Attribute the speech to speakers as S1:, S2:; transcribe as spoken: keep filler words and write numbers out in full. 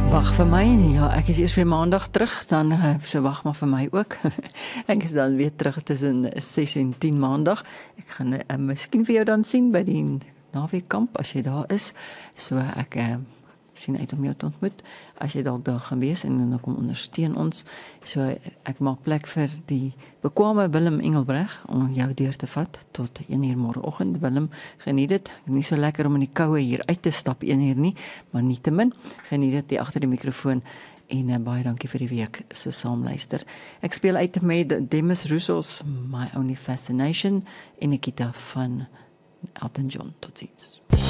S1: Wag vir my, ja, ek is eers weer maandag terug, dan uh, so wag maar vir my ook. Ek is dan weer terug tussen ses en tien maandag. Ek gaan uh, miskien vir jou dan sien by die naweekkamp as jy daar is. So ek uh, sien uit om jou te ontmoet as jy dalk daar gaan wees en dan kom ondersteun ons. So ek maak plek vir die bekwame Willem Engelbreg om jou deur te vat tot een uur môreoggend. Willem, geniet dit. Nie so lekker om in die koue hier uit te stap een uur nie, maar nietemin geniet dit hier agter die mikrofoon. En uh, baie dankie vir die week se saamluister. Ek speel uit met Demis Roussos My Only Fascination en Nikita van Elton John. Tot ziens.